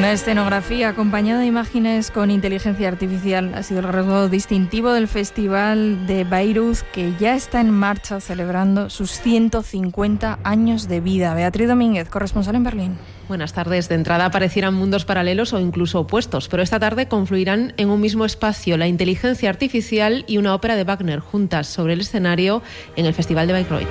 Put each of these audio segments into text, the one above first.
Una escenografía acompañada de imágenes con inteligencia artificial ha sido el rasgo distintivo del Festival de Bayreuth, que ya está en marcha celebrando sus 150 años de vida. Beatriz Domínguez, corresponsal en Berlín. Buenas tardes. De entrada parecieran mundos paralelos o incluso opuestos, pero esta tarde confluirán en un mismo espacio la inteligencia artificial y una ópera de Wagner juntas sobre el escenario en el Festival de Bayreuth.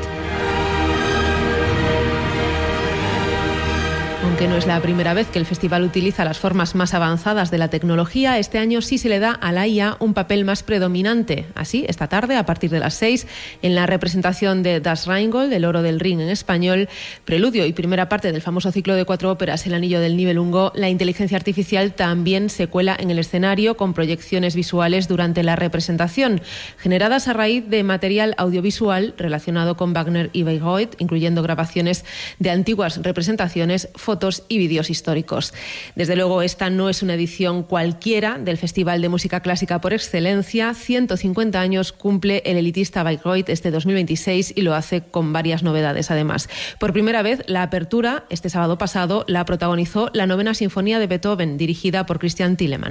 Aunque no es la primera vez que el festival utiliza las formas más avanzadas de la tecnología, este año sí se le da a la IA un papel más predominante. Así, esta tarde, a partir de las 6, en la representación de Das Rheingold, El oro del Rin en español, preludio y primera parte del famoso ciclo de 4 óperas El anillo del Nibelungo, la inteligencia artificial también se cuela en el escenario con proyecciones visuales durante la representación, generadas a raíz de material audiovisual relacionado con Wagner y Bayreuth, incluyendo grabaciones de antiguas representaciones, fotos y vídeos históricos. Desde luego, esta no es una edición cualquiera del Festival de Música Clásica por excelencia. 150 años cumple el elitista Bayreuth este 2026 y lo hace con varias novedades además. Por primera vez, la apertura, este sábado pasado, la protagonizó la 9ª Sinfonía de Beethoven, dirigida por Christian Thielemann.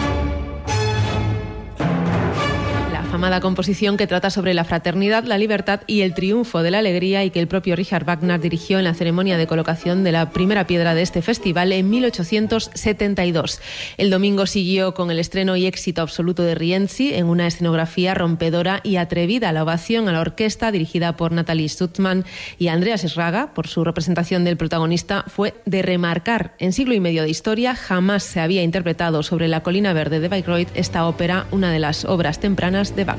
Amada composición que trata sobre la fraternidad, la libertad y el triunfo de la alegría, y que el propio Richard Wagner dirigió en la ceremonia de colocación de la primera piedra de este festival en 1872. El domingo siguió con el estreno y éxito absoluto de Rienzi en una escenografía rompedora y atrevida. La ovación a la orquesta, dirigida por Nathalie Stutzmann y Andreas Schraga, por su representación del protagonista, fue de remarcar. En siglo y medio de historia jamás se había interpretado sobre la colina verde de Bayreuth esta ópera, una de las obras tempranas de Wagner.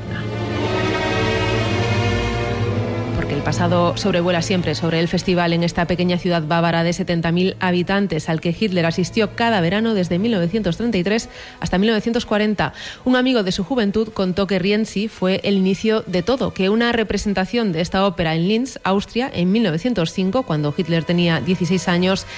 Porque el pasado sobrevuela siempre sobre el festival en esta pequeña ciudad bávara de 70.000 habitantes al que Hitler asistió cada verano desde 1933 hasta 1940. Un amigo de su juventud contó que Rienzi fue el inicio de todo, que una representación de esta ópera en Linz, Austria, en 1905, cuando Hitler tenía 16 años,